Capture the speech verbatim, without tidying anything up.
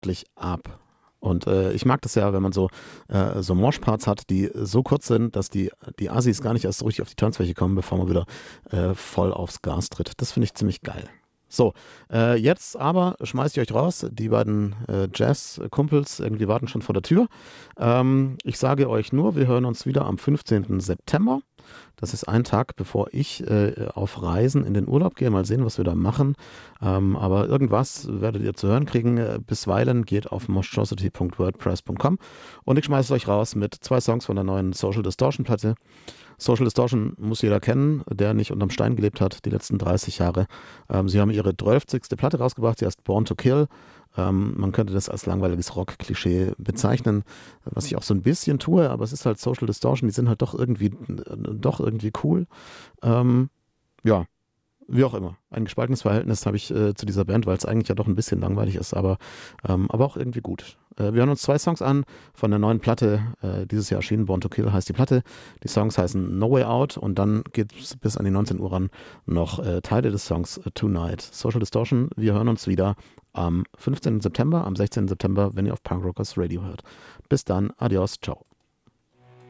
wirklich ab. Und äh, ich mag das ja, wenn man so, äh, so Moshparts hat, die so kurz sind, dass die, die Assis gar nicht erst so richtig auf die Tanzfläche kommen, bevor man wieder äh, voll aufs Gas tritt. Das finde ich ziemlich geil. So, äh, jetzt aber schmeißt ihr euch raus. Die beiden äh, Jazz-Kumpels irgendwie warten schon vor der Tür. Ähm, ich sage euch nur, wir hören uns wieder am fünfzehnten September. Das ist ein Tag, bevor ich äh, auf Reisen in den Urlaub gehe. Mal sehen, was wir da machen. Ähm, aber irgendwas werdet ihr zu hören kriegen. Äh, bisweilen geht auf moshtrocity punkt wordpress punkt com und ich schmeiße euch raus mit zwei Songs von der neuen Social Distortion Platte. Social Distortion muss jeder kennen, der nicht unterm Stein gelebt hat die letzten dreißig Jahre. Ähm, sie haben ihre zwölfzigste Platte rausgebracht, sie heißt Born to Kill. Ähm, man könnte das als langweiliges Rock-Klischee bezeichnen, was ich auch so ein bisschen tue, aber es ist halt Social Distortion, die sind halt doch irgendwie, äh, doch irgendwie cool. Ähm, ja, wie auch immer. Ein gespaltenes Verhältnis habe ich äh, zu dieser Band, weil es eigentlich ja doch ein bisschen langweilig ist, aber, ähm, aber auch irgendwie gut. Äh, wir hören uns zwei Songs an von der neuen Platte, äh, dieses Jahr erschienen, Born to Kill heißt die Platte. Die Songs heißen No Way Out und dann geht es bis an die neunzehn Uhr ran noch äh, Teile des Songs äh, Tonight. Social Distortion, wir hören uns wieder am fünfzehnten September, am sechzehnten September, wenn ihr auf Punk Rockers Radio hört. Bis dann, adios, ciao.